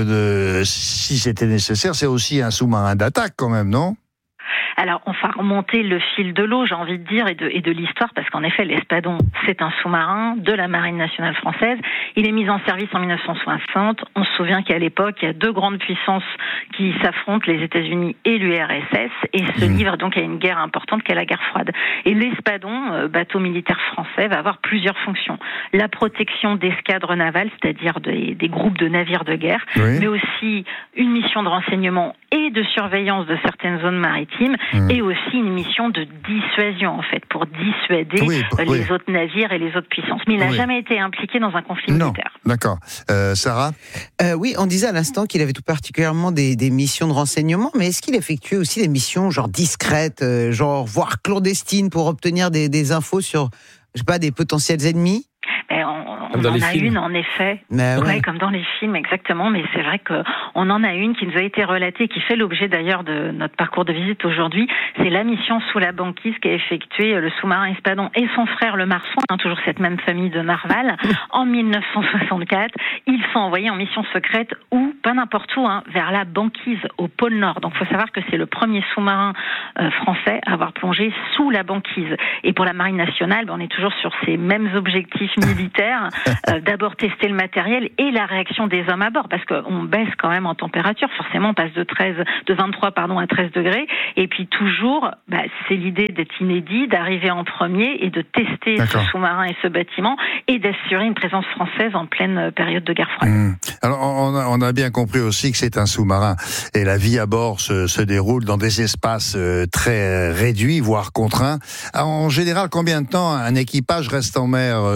S1: si c'était nécessaire, c'est aussi un sous-marin d'attaque quand même, non ?
S7: Alors, on va remonter le fil de l'eau, j'ai envie de dire, et de l'histoire, parce qu'en effet, l'Espadon, c'est un sous-marin de la Marine nationale française. Il est mis en service en 1960. On se souvient qu'à l'époque, il y a deux grandes puissances qui s'affrontent, les États-Unis et l'URSS, et se livrent donc à une guerre importante qu'est la guerre froide. Et l'Espadon, bateau militaire français, va avoir plusieurs fonctions. La protection d'escadres navales, c'est-à-dire des groupes de navires de guerre, mais aussi une mission de renseignement et de surveillance de certaines zones maritimes, et aussi une mission de dissuasion, en fait, pour dissuader les autres navires et les autres puissances. Mais il n'a jamais été impliqué dans un conflit militaire.
S1: D'accord. Sarah ?
S3: Oui, on disait à l'instant qu'il avait tout particulièrement des missions de renseignement, mais est-ce qu'il effectuait aussi des missions genre discrètes, voire clandestines, pour obtenir des infos sur, des potentiels ennemis ?
S7: On en a une, en effet. Comme dans les films, exactement. Mais c'est vrai qu'on en a une qui nous a été relatée, qui fait l'objet d'ailleurs de notre parcours de visite aujourd'hui. C'est la mission sous la banquise qu'a effectué le sous-marin Espadon et son frère le Marsouin, toujours cette même famille de narval. En 1964, ils sont envoyés en mission secrète pas n'importe où, vers la banquise, au pôle Nord. Donc, il faut savoir que c'est le premier sous-marin français à avoir plongé sous la banquise. Et pour la Marine nationale, on est toujours sur ces mêmes objectifs militaires. D'abord tester le matériel et la réaction des hommes à bord, parce qu'on baisse quand même en température. Forcément, on passe de 23 à 13 degrés. Et puis toujours, c'est l'idée d'être inédit, d'arriver en premier et de tester ce sous-marin et ce bâtiment et d'assurer une présence française en pleine période de guerre froide.
S1: Alors, on a bien compris aussi que c'est un sous-marin et la vie à bord se déroule dans des espaces très réduits, voire contraints. En général, combien de temps un équipage reste en mer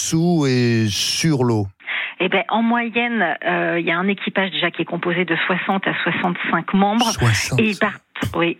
S1: sous et sur l'eau?
S7: Eh ben, en moyenne, il y a un équipage déjà qui est composé de 60 à 65 membres.
S1: 60.
S7: Et ils partent, oui.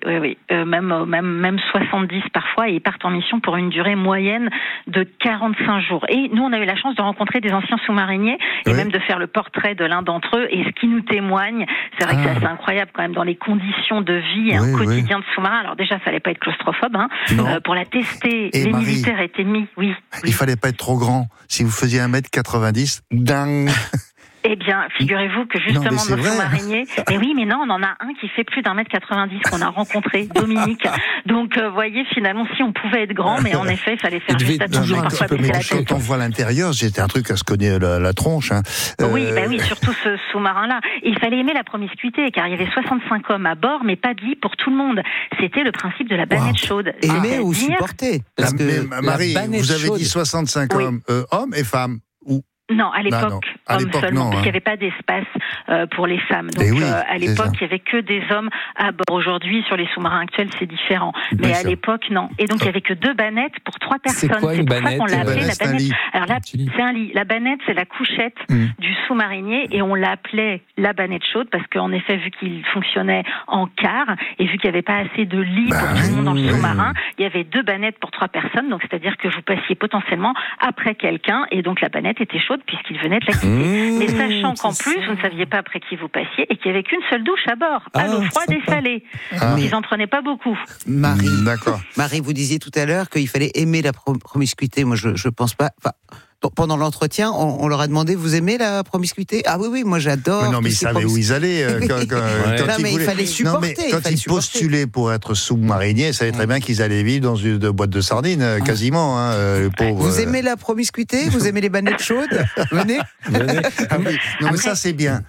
S7: Même 70 parfois, et ils partent en mission pour une durée moyenne de 45 jours. Et nous, on a eu la chance de rencontrer des anciens sous-mariniers et même de faire le portrait de l'un d'entre eux. Et ce qui nous témoigne, c'est vrai que c'est assez incroyable quand même dans les conditions de vie et quotidien de sous-marin. Alors déjà, ça allait pas être claustrophobe, hein. Pour la tester, et les militaires étaient mis,
S1: Il fallait pas être trop grand. Si vous faisiez 1m90, dingue.
S7: Eh bien, figurez-vous que justement, nos sous-mariniers... Mais oui, mais non, on en a un qui fait plus d'1m90 qu'on a rencontré, Dominique. Donc, voyez, finalement, si on pouvait être grand, mais en effet, il fallait faire juste attention, parfois baisser la tête.
S1: Quand on voit l'intérieur, c'était un truc à se cogner la tronche. Hein.
S7: Oui, surtout ce sous-marin-là. Et il fallait aimer la promiscuité, car il y avait 65 hommes à bord, mais pas de lit pour tout le monde. C'était le principe de la banette chaude.
S3: Aimer ou supporter?
S1: Marie, vous avez dit 65 hommes, hommes et femmes.
S7: Non, à l'époque, hommes seulement, parce qu'il n'y avait pas d'espace pour les femmes. Donc, à l'époque, il n'y avait que des hommes à bord. Aujourd'hui, sur les sous-marins actuels, c'est différent. Mais à l'époque, non. Et donc, il n'y avait que 2 bannettes pour 3 personnes.
S2: C'est quoi une banette?
S7: C'est pour ça qu'on l'a appelée la banette. Alors là,
S2: c'est
S7: un lit. La banette, c'est la couchette du sous-marinier, et on l'appelait la banette chaude parce qu'en effet, vu qu'il fonctionnait en quart, et vu qu'il n'y avait pas assez de lits pour tout le monde dans le sous-marin, il y avait 2 bannettes pour 3 personnes. Donc, c'est-à-dire que vous passiez potentiellement après quelqu'un, et donc la banette était chaude puisqu'il venait de la quitter. Mais sachant qu'en plus, vous ne saviez pas après qui vous passiez et qu'il n'y avait qu'une seule douche à bord, à l'eau froide et salée. Ils n'en prenaient pas beaucoup.
S3: Marie, vous disiez tout à l'heure qu'il fallait aimer la promiscuité. Moi, je pense pas... Pendant l'entretien, on leur a demandé, vous aimez la promiscuité? Ah oui, moi j'adore.
S1: Mais non, mais ils savaient où ils allaient.
S3: Il fallait supporter.
S1: Quand ils postulaient pour être sous-mariniers, ils savaient très bien qu'ils allaient vivre dans une boîte de sardines, quasiment. Les pauvres.
S3: Vous aimez la promiscuité? Vous aimez les bannettes chaudes? Venez.
S1: Non, mais ça c'est bien.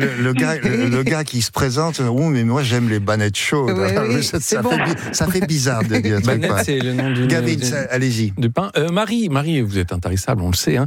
S1: Le gars qui se présente, mais moi j'aime les bannettes chaudes. Ça fait bizarre de dire.
S2: Banette, c'est le nom du.
S1: Gavin, allez-y.
S2: Du pain. Marie, vous êtes intarissable, on le sait. Hein.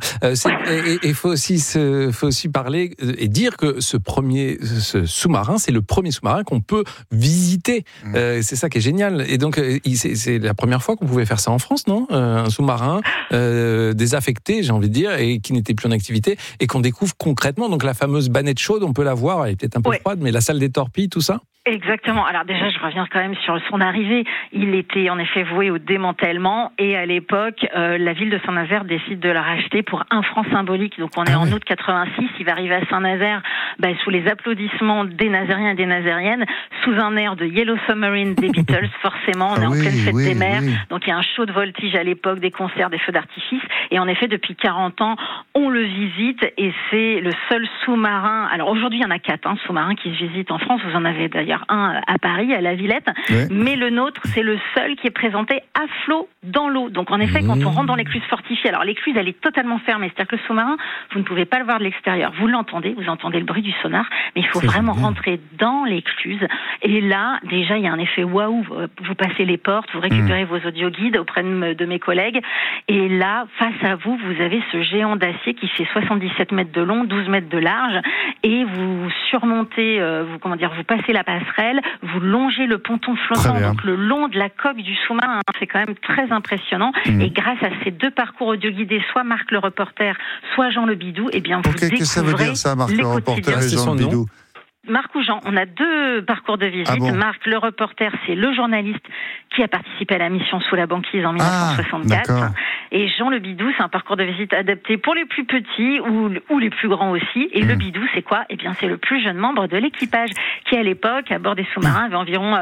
S2: Il faut aussi parler et dire que ce sous-marin, c'est le premier sous-marin qu'on peut visiter. C'est ça qui est génial. Et donc, c'est la première fois qu'on pouvait faire ça en France, non? Un sous-marin désaffecté, j'ai envie de dire, et qui n'était plus en activité, et qu'on découvre concrètement. Donc, la fameuse banette chaude, on peut la voir, elle est peut-être un peu froide, mais la salle des torpilles, tout ça?
S7: Exactement. Alors déjà, je reviens quand même sur son arrivée. Il était en effet voué au démantèlement, et à l'époque, la ville de Saint-Nazaire décide de le racheter pour 1 franc symbolique. Donc on est en août 86, il va arriver à Saint-Nazaire sous les applaudissements des Nazériens et des Nazériennes, sous un air de Yellow Submarine des Beatles, forcément. On est en pleine fête des mers, donc il y a un show de voltige à l'époque, des concerts, des feux d'artifice, et en effet, depuis 40 ans, on le visite, et c'est le seul sous-marin. Alors aujourd'hui, il y en a 4 sous-marins qui se visitent en France. Vous en avez d'ailleurs un à Paris, à la Villette, mais le nôtre, c'est le seul qui est présenté à flot dans l'eau. Donc en effet, quand on rentre dans l'écluse fortifiée, alors l'écluse, elle est totalement fermée, c'est-à-dire que le sous-marin, vous ne pouvez pas le voir de l'extérieur. Vous l'entendez, vous entendez le bruit du sonar, mais il faut vraiment rentrer dans l'écluse. Et là, déjà, il y a un effet waouh. Vous passez les portes, vous récupérez vos audioguides auprès de mes collègues, et là, face à vous, vous avez ce géant d'acier qui fait 77 mètres de long, 12 mètres de large, et vous surmontez, vous passez la passerelle, vous longez le ponton flottant, donc le long de la coque du sous-marin. C'est quand même très impressionnant. Et grâce à ces 2 parcours audio-guidés, soit Marc le reporter, soit Jean le Bidou, vous découvrez
S1: qu'est-ce que ça veut dire, ça, Marc le reporter et Jean le Bidou?
S7: Marc ou Jean, on a 2 parcours de visite. Marc, le reporter, c'est le journaliste qui a participé à la mission Sous la banquise en 1964. Et Jean le Bidou, c'est un parcours de visite adapté pour les plus petits ou les plus grands aussi. Et le Bidou, c'est quoi? Eh bien, c'est le plus jeune membre de l'équipage qui, à l'époque, à bord des sous-marins, avait environ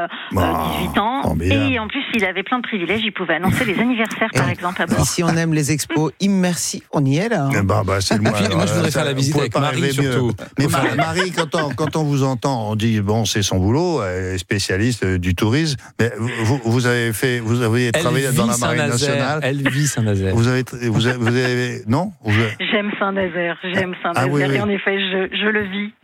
S7: 18 ans. Et en plus, il avait plein de privilèges. Il pouvait annoncer les anniversaires, par exemple, à bord.
S3: Ici, on aime les expos immersifs. On y est, là.
S1: C'est le moi.
S2: Moi, je voudrais faire la visite avec Marie, surtout.
S1: Mais Marie, quand on vous entend, on dit, c'est son boulot, elle est spécialiste du tourisme. Mais vous avez travaillé dans la Marine nationale.
S2: Elle vit Saint-Nazaire.
S1: Vous avez non?
S7: J'aime Saint-Nazaire. Et en effet, je le vis.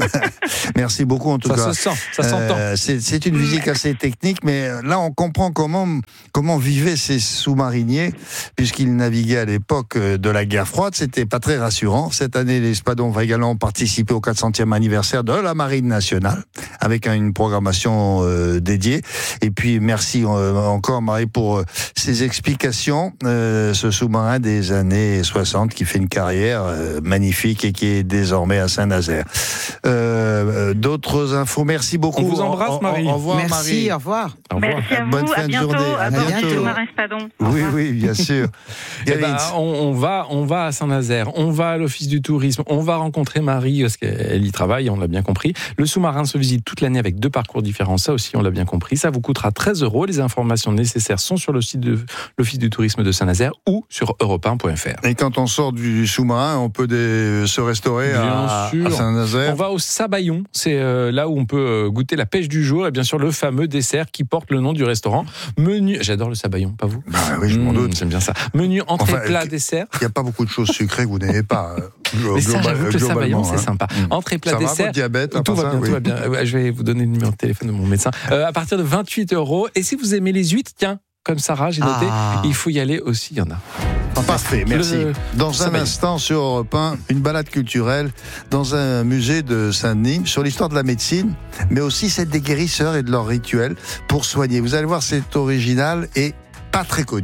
S1: Merci beaucoup en tout cas.
S2: Ça se sent, ça s'entend.
S1: C'est une visite assez technique, mais là on comprend comment vivaient ces sous-mariniers, puisqu'ils naviguaient à l'époque de la guerre froide. C'était pas très rassurant. Cette année, l'Espadon va également participer au 400e anniversaire de la Marine nationale, avec une programmation dédiée. Et puis merci encore Marie pour ces explications ce sous-marin des années 60 qui fait une carrière magnifique et qui est désormais à Saint-Nazaire. D'autres infos, merci beaucoup.
S2: On vous embrasse, Marie.
S1: Au revoir,
S3: Merci,
S1: Marie.
S3: au revoir.
S7: Merci à vous,
S1: Bonne fin de journée.
S7: À bientôt. Sous-marin Espadon.
S1: Oui, bien sûr.
S2: On va à Saint-Nazaire, on va à l'Office du tourisme, on va rencontrer Marie parce qu'elle y travaille, on l'a bien compris. Le sous-marin se visite toute l'année avec 2 parcours différents, ça aussi on l'a bien compris. Ça vous coûtera 13 €. Les informations nécessaires sont sur le site de l'Office du tourisme de Saint-Nazaire ou sur europe1.fr.
S1: Et quand on sort du sous-marin, on peut se restaurer à Saint-Nazaire.
S2: On va au Sabayon, c'est là où on peut goûter la pêche du jour et bien sûr le fameux dessert qui porte le nom du restaurant. Menu, j'adore le Sabayon, pas vous ?
S1: Oui, je m'en doute.
S2: J'aime bien ça. Menu, entrée, plat, dessert.
S1: Il n'y a pas beaucoup de choses sucrées que vous n'avez pas.
S2: Mais ça, j'avoue que le Sabayon, c'est sympa. Entrée, plat, dessert.
S1: Ça va, votre diabète,
S2: tout va bien. Je vais vous donner le numéro de téléphone de mon médecin. À partir de 28 €. Et si vous aimez les huîtres, tiens, comme Sarah, j'ai noté, il faut y aller aussi, il y en a.
S1: Parfait, merci. Dans un instant sur Europe 1, une balade culturelle dans un musée de Saint-Denis sur l'histoire de la médecine, mais aussi celle des guérisseurs et de leurs rituels pour soigner. Vous allez voir, c'est original et pas très connu.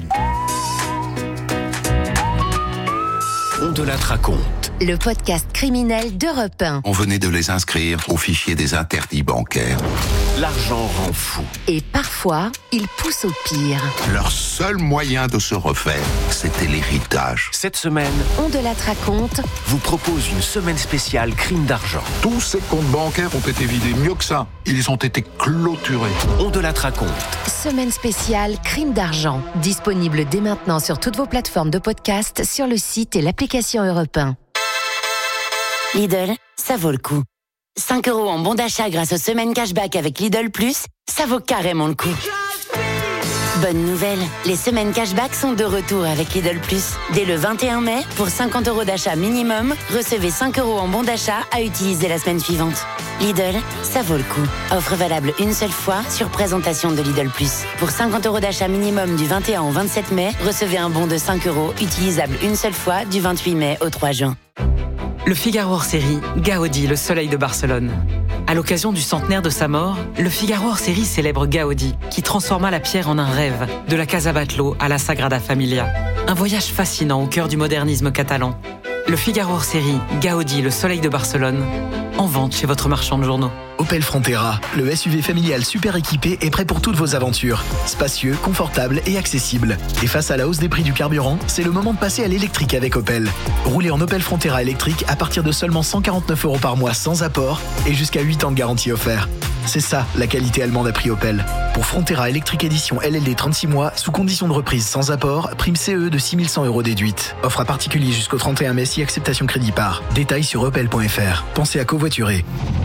S22: On te la raconte.
S4: Le podcast criminel d'Europe 1.
S5: On venait de les inscrire au fichier des interdits bancaires.
S22: L'argent rend fou.
S4: Et parfois, il pousse au pire.
S5: Leur seul moyen de se refaire, c'était l'héritage.
S22: Cette semaine,
S4: On te la raconte
S22: vous propose une semaine spéciale crime d'argent.
S5: Tous ces comptes bancaires ont été vidés. Mieux que ça, ils ont été clôturés.
S22: On te la raconte.
S4: Semaine spéciale crime d'argent. Disponible dès maintenant sur toutes vos plateformes de podcast, sur le site et l'application Europe 1.
S9: Lidl, ça vaut le coup. 5 € en bon d'achat grâce aux semaines cashback avec Lidl Plus, ça vaut carrément le coup. Bonne nouvelle, les semaines cashback sont de retour avec Lidl Plus. Dès le 21 mai, pour 50 € d'achat minimum, recevez 5 € en bon d'achat à utiliser la semaine suivante. Lidl, ça vaut le coup. Offre valable une seule fois sur présentation de Lidl Plus. Pour 50 € d'achat minimum du 21 au 27 mai, recevez un bon de 5 € utilisable une seule fois du 28 mai au 3 juin.
S10: Le Figaro hors série, Gaudi, le soleil de Barcelone. À l'occasion du centenaire de sa mort, le Figaro hors série célèbre Gaudi, qui transforma la pierre en un rêve, de la Casa Batlló à la Sagrada Familia. Un voyage fascinant au cœur du modernisme catalan. Le Figaro hors série, Gaudi, le soleil de Barcelone, en vente chez votre marchand de journaux.
S20: Opel Frontera, le SUV familial super équipé est prêt pour toutes vos aventures. Spacieux, confortable et accessible. Et face à la hausse des prix du carburant, c'est le moment de passer à l'électrique avec Opel. Roulez en Opel Frontera électrique à partir de seulement 149 € par mois sans apport et jusqu'à 8 ans de garantie offert. C'est ça, la qualité allemande à prix Opel. Pour Frontera électrique édition LLD 36 mois, sous condition de reprise sans apport, prime CE de 6 100 € déduite. Offre à particulier jusqu'au 31 mai si acceptation crédit par. Détails sur opel.fr. Pensez à covoiturer.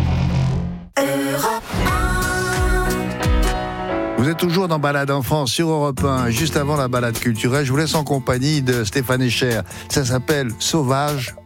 S1: Vous êtes toujours dans Balade en France sur Europe 1. Juste avant la balade culturelle, je vous laisse en compagnie de Stéphane Echer. Ça s'appelle Sauvage